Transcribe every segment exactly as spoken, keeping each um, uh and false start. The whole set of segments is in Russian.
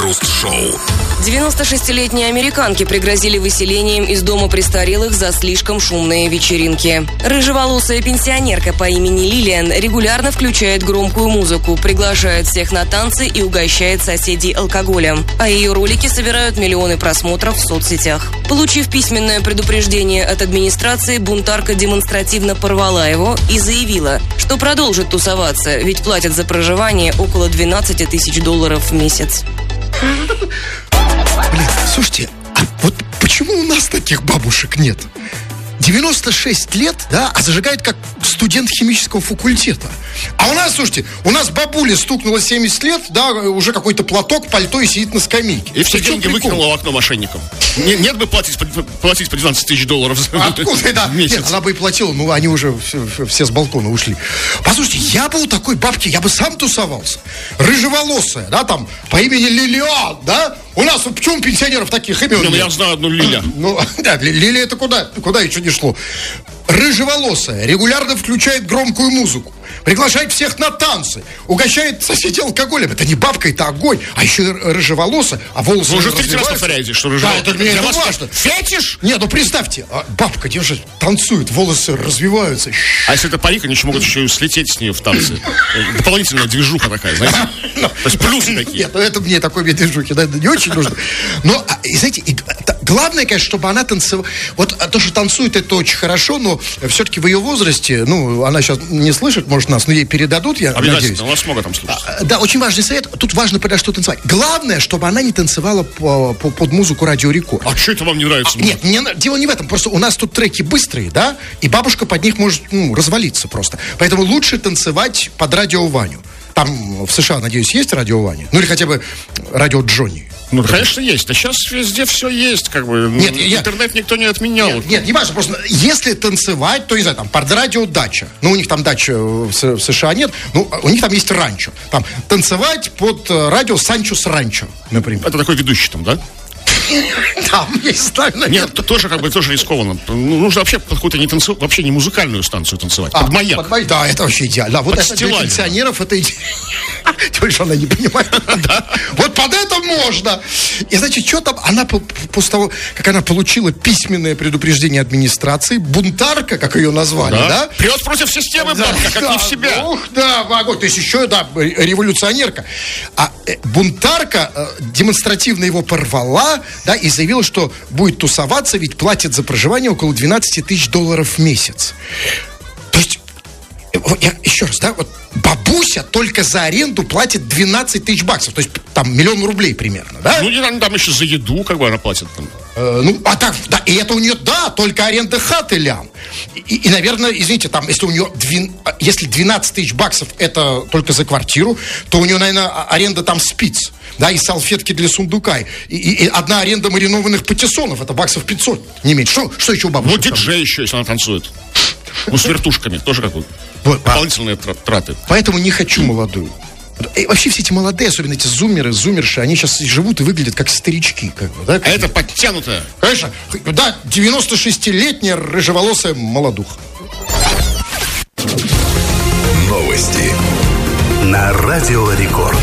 Крем-хруст-шоу. девяностошестилетние американки пригрозили выселением из дома престарелых за слишком шумные вечеринки. Рыжеволосая пенсионерка по имени Лилиан регулярно включает громкую музыку, приглашает всех на танцы и угощает соседей алкоголем. А ее ролики собирают миллионы просмотров в соцсетях. Получив письменное предупреждение от администрации, бунтарка демонстративно порвала его и заявила, что продолжит тусоваться, ведь платят за проживание около двенадцать тысяч долларов в месяц. Блин, слушайте, а вот почему у нас таких бабушек нет? девяносто шесть лет, да, а зажигает как студент химического факультета. А у нас, слушайте, у нас бабуле стукнуло семьдесят лет, да, уже какой-то платок, пальто и сидит на скамейке. И все деньги выкинула в окно мошенникам. Нет, нет бы платить, платить по двенадцать тысяч долларов Откуда, да? в месяц. Нет, она бы и платила, ну, они уже все, все с балкона ушли. Послушайте, я бы у такой бабки, я бы сам тусовался. Рыжеволосая, да, там, по имени Лилиан, да? У нас, почему пенсионеров таких имен? Ну, я знаю одну Лиля. Ну, да, Лиля это куда? Куда еще не шло? Рыжеволосая, регулярно включает громкую музыку, приглашает всех на танцы, угощает соседей алкоголем. Это не бабка, это огонь. А еще и рыжеволосая, а волосы... Вы уже в третий раз повторяете, что рыжеволосая. Да, это мне это важно. Фетиш? Нет, ну представьте, бабка держит, танцует, волосы развиваются. А если это парик, они еще могут еще и слететь с нее в танцы. Дополнительная движуха такая, знаете? То есть плюсы такие. Нет, ну это мне такой мне движухи, да, не очень нужно. Но, и, знаете, и, главное, конечно, чтобы она танцевала. Вот то, что танцует, это очень хорошо, но все-таки в ее возрасте, ну, она сейчас не слышит, может, нас, но ей передадут, я Обязательно, надеюсь. у вас много там слушать. А, да, очень важный совет. Тут важно, подо что танцевать. Главное, чтобы она не танцевала по, по, под музыку Радио Рекорд. А что это вам не нравится? А, нет, не, дело не в этом. Просто у нас тут треки быстрые, да, и бабушка под них может, ну, развалиться просто. Поэтому лучше танцевать под Радио Ваню. Там в США, надеюсь, есть Радио Ваня? Ну, или хотя бы Радио Джонни. Ну, конечно, есть. А сейчас везде все есть, как бы. Нет, я... Интернет никто не отменял. Нет, нет, не важно. Просто если танцевать, то, не знаю, там, под радио дача. Ну, у них там дача в США нет. Ну, у них там есть ранчо. Там, танцевать под радио Санчо с ранчо, например. Это такой ведущий там, да? Там есть, наверное. Нет, это тоже как бы тоже рискованно. Ну, нужно вообще под какую-то не танцу... вообще не музыкальную станцию танцевать. А, под маяк. Под маяк. Да, это вообще идеально. Вот это для пенсионеров это идеально. Тем что она не понимает. Вот под это можно. И значит, что там? Она после того, как она получила письменное предупреждение администрации, бунтарка, как ее назвали, да? Прет против системы, бабка, как не в себя. Ух, да, огонь. То есть еще, да, революционерка. А бунтарка демонстративно его порвала, да, и заявила, что будет тусоваться, ведь платят за проживание около двенадцать тысяч долларов в месяц. То есть, вот я еще раз, да, вот бабуся только за аренду платит двенадцать тысяч баксов, то есть там миллион рублей примерно, да? Ну, не там еще за еду, как бы она платит. Там. Э, ну, а так, да, и это у нее, да, только аренда хаты лям. И, и, наверное, извините, там, если у нее, двен, если двенадцать тысяч баксов это только за квартиру, то у нее, наверное, аренда там спиц, да, и салфетки для сундука, и, и, и одна аренда маринованных патиссонов, это баксов пятьсот, не меньше. Что, что еще у бабушки? Ну, диджей еще, если она танцует. Ну, с вертушками, тоже как бы вот, дополнительные траты. Поэтому не хочу молодую. И вообще все эти молодые, особенно эти зумеры, зумерши, они сейчас живут и выглядят как старички. Как бы, да? А это подтянутая. Конечно. Да, девяносто шестилетняя рыжеволосая молодуха. Новости на Радио Рекорд.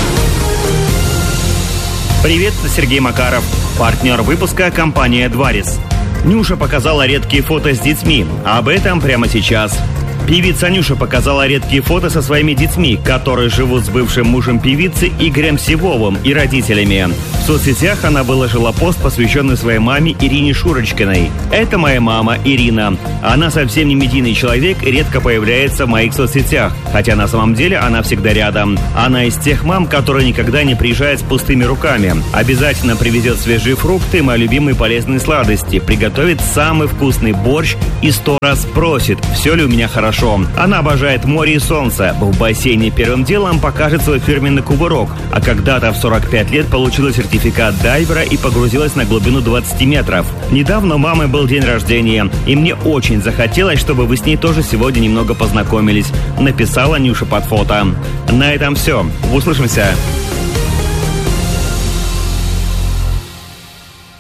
Привет, Сергей Макаров. Партнер выпуска — компания «Дварис». Нюша показала редкие фото с детьми. Об этом прямо сейчас. Певица Нюша показала редкие фото со своими детьми, которые живут с бывшим мужем певицы Игорем Сивовым и родителями. В соцсетях она выложила пост, посвященный своей маме Ирине Шурочкиной. «Это моя мама Ирина. Она совсем не медийный человек и редко появляется в моих соцсетях, хотя на самом деле она всегда рядом. Она из тех мам, которые никогда не приезжают с пустыми руками. Обязательно привезет свежие фрукты и мои любимые полезные сладости, приготовит самый вкусный борщ и сто раз спросит, все ли у меня хорошо. Она обожает море и солнце. В бассейне первым делом покажет свой фирменный кувырок. А когда-то в сорок пять лет получила сертификат дайвера и погрузилась на глубину двадцать метров. Недавно у мамы был день рождения, и мне очень захотелось, чтобы вы с ней тоже сегодня немного познакомились», написала Нюша под фото. На этом все. Услышимся.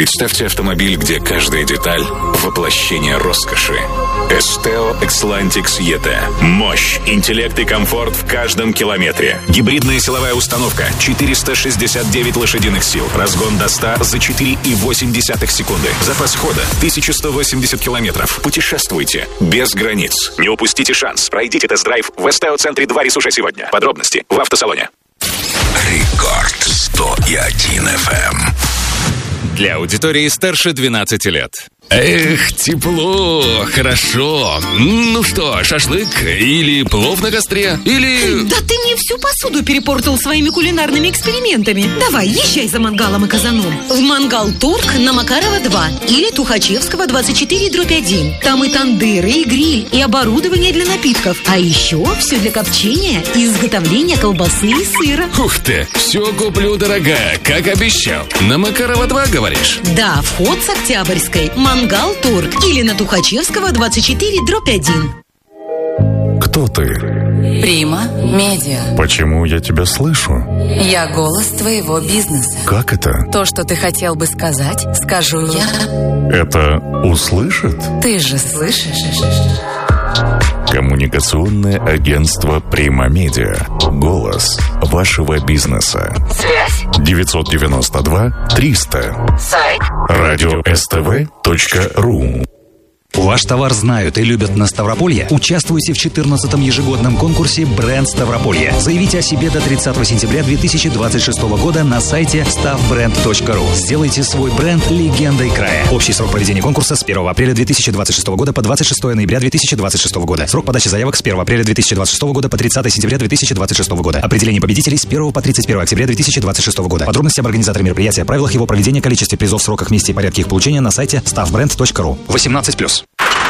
Представьте автомобиль, где каждая деталь – воплощение роскоши. Esteo Xlantix и ти. Мощь, интеллект и комфорт в каждом километре. Гибридная силовая установка, четыреста шестьдесят девять лошадиных сил. Разгон до ста за четыре и восемь десятых секунды. Запас хода тысяча сто восемьдесят километров. Путешествуйте без границ. Не упустите шанс. Пройдите тест-драйв в Esteo-центре Дварис уже сегодня. Подробности в автосалоне. Рекорд сто один эф эм. Для аудитории старше двенадцати лет. Эх, тепло, хорошо. Ну что, шашлык или плов на костре, или... Да ты мне всю посуду перепортил своими кулинарными экспериментами. Давай, езжай за мангалом и казаном. В Мангал Торг на Макарова два или Тухачевского двадцать четыре дробь один. Там и тандыры, и гриль, и оборудование для напитков. А еще все для копчения и изготовления колбасы и сыра. Ух ты, все куплю, дорогая, как обещал. На Макарова два, говоришь? Да, вход с Октябрьской. Мангал Торг или на Тухачевского двадцать четыре дробь один. Кто ты? Прима Медиа. Почему я тебя слышу? Я голос твоего бизнеса. Как это? То, что ты хотел бы сказать, скажу я. Это услышит? Ты же слышишь? Коммуникационное агентство Прима Медиа. Голос вашего бизнеса. Связь. девятьсот девяносто два триста. Сайт. радио эс тэ вэ точка ру. Ваш товар знают и любят на Ставрополье? Участвуйте в четырнадцатом ежегодном конкурсе «Бренд Ставрополье». Заявите о себе до тридцатого сентября две тысячи двадцать шестого года на сайте ставбренд точка ру. Сделайте свой бренд легендой края. Общий срок проведения конкурса с первого апреля две тысячи двадцать шестого года по двадцать шестого ноября две тысячи двадцать шестого года. Срок подачи заявок с первого апреля две тысячи двадцать шестого года по тридцатого сентября две тысячи двадцать шестого года. Определение победителей с первого по тридцать первого октября две тысячи двадцать шестого года. Подробности об организаторе мероприятия, правилах его проведения, количестве призов, сроках, месте и порядке их получения на сайте ставбренд точка ру. восемнадцать плюс.